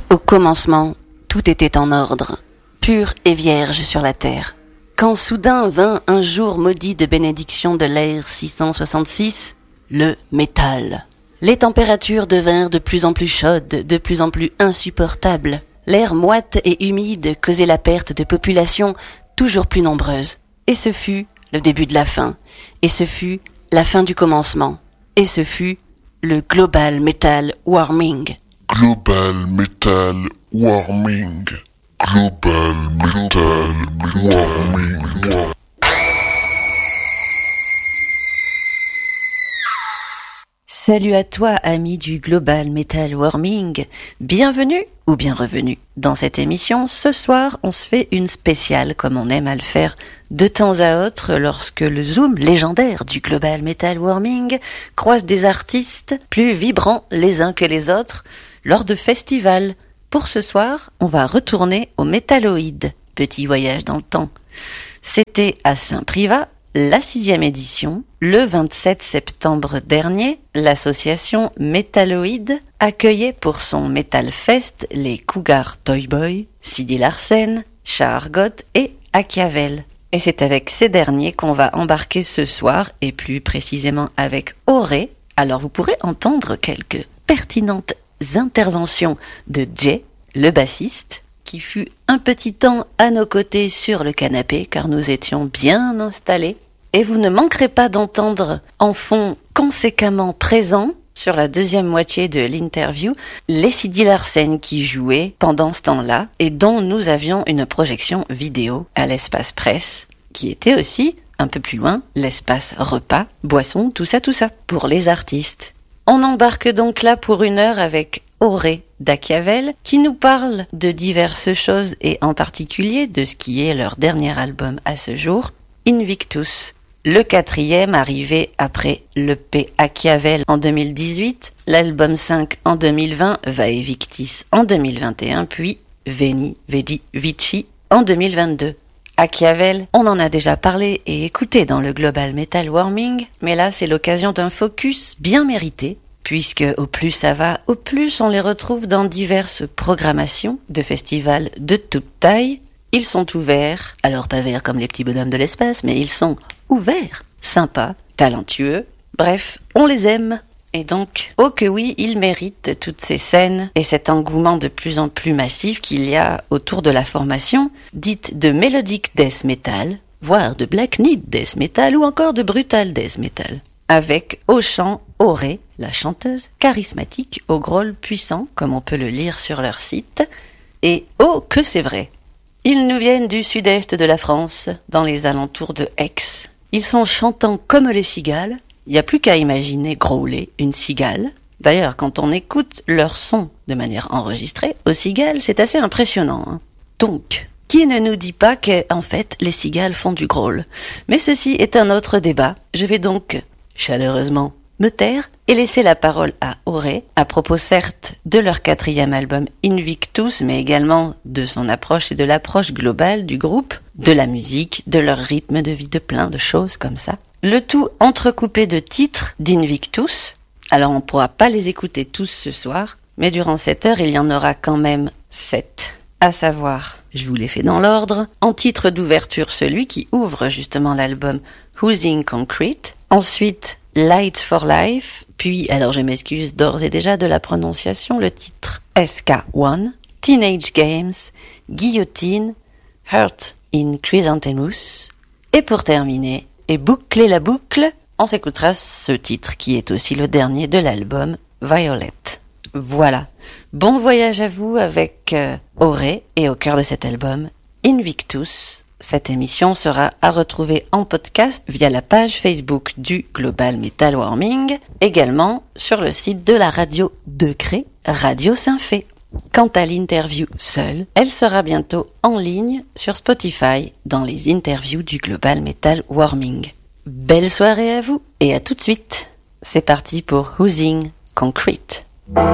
Au commencement, tout était en ordre, pur et vierge sur la terre. Quand soudain vint un jour maudit de bénédiction de l'ère 666, le métal. Les températures devinrent de plus en plus chaudes, de plus en plus insupportables. L'air moite et humide causait la perte de populations toujours plus nombreuses. Et ce fut le début de la fin. Et ce fut la fin du commencement. Et ce fut le Global Metal Warming. Global Metal Warming. Global Metal Warming. Salut à toi, ami du Global Metal Warming. Bienvenue ou bien revenu. Dans cette émission, ce soir, on se fait une spéciale comme on aime à le faire de temps à autre lorsque le zoom légendaire du Global Metal Warming croise des artistes plus vibrants les uns que les autres lors de festivals. Pour ce soir, on va retourner au Métalloïd. Petit voyage dans le temps. C'était à Saint-Privat, la 6e édition. Le 27 septembre dernier, l'association Métalloïd accueillait pour son Metal Fest les Cougar Toy Boy, Sidi Larsen, Chargot et Achiavel. Et c'est avec ces derniers qu'on va embarquer ce soir, et plus précisément avec Auré. Alors vous pourrez entendre quelques pertinentes interventions de Jay, le bassiste, qui fut un petit temps à nos côtés sur le canapé car nous étions bien installés. Et vous ne manquerez pas d'entendre en fond conséquemment présent sur la deuxième moitié de l'interview les Sidi Larsen qui jouaient pendant ce temps-là et dont nous avions une projection vidéo à l'espace presse qui était aussi un peu plus loin l'espace repas, boissons, tout ça pour les artistes. On embarque donc là pour 1 heure avec Auré d'Achiavel qui nous parle de diverses choses et en particulier de ce qui est leur dernier album à ce jour, Invictus. Le 4e arrivé après l'EP Achiavel en 2018, l'album 5 en 2020, Vae Victis en 2021, puis Veni, Vedi, Vici en 2022. Achiavel, on en a déjà parlé et écouté dans le Global Metal Warming, mais là c'est l'occasion d'un focus bien mérité, puisque au plus ça va, au plus on les retrouve dans diverses programmations de festivals de toute taille. Ils sont ouverts, alors pas verts comme les petits bonhommes de l'espace, mais ils sont ouverts, sympas, talentueux, bref, on les aime. Et donc, oh que oui, ils méritent toutes ces scènes et cet engouement de plus en plus massif qu'il y a autour de la formation, dite de Melodic Death Metal, voire de Black Need Death Metal ou encore de Brutal Death Metal. Avec au chant Auré, la chanteuse charismatique au growl puissant, comme on peut le lire sur leur site. Et oh que c'est vrai! Ils nous viennent du sud-est de la France, dans les alentours de Aix. Ils sont chantants comme les cigales. Il n'y a plus qu'à imaginer growler une cigale. D'ailleurs, quand on écoute leur son de manière enregistrée, aux cigales, c'est assez impressionnant. Hein. Donc, qui ne nous dit pas qu'en fait, les cigales font du growl? Mais ceci est un autre débat. Je vais donc chaleureusement me taire et laisser la parole à Auré, à propos certes de leur 4e album Invictus, mais également de son approche et de l'approche globale du groupe, de la musique, de leur rythme de vie, de plein de choses comme ça. Le tout entrecoupé de titres d'Invictus. Alors on pourra pas les écouter tous ce soir, mais durant cette heure il y en aura quand même 7. À savoir, je vous les fais dans l'ordre, en titre d'ouverture celui qui ouvre justement l'album Housing Concrete, ensuite Light for Life, puis, alors je m'excuse d'ores et déjà de la prononciation, le titre SK1, Teenage Games, Guillotine, Hurt in Chrysanthemous, et pour terminer, et boucler la boucle, on s'écoutera ce titre qui est aussi le dernier de l'album Violet. Voilà, bon voyage à vous avec Auré et au cœur de cet album, Invictus. Cette émission sera à retrouver en podcast via la page Facebook du Global Metal Warming, également sur le site de la radio de Cré, Radio Saint-Fé. Quant à l'interview seule, elle sera bientôt en ligne sur Spotify dans les interviews du Global Metal Warming. Belle soirée à vous et à tout de suite. C'est parti pour Housing Concrete.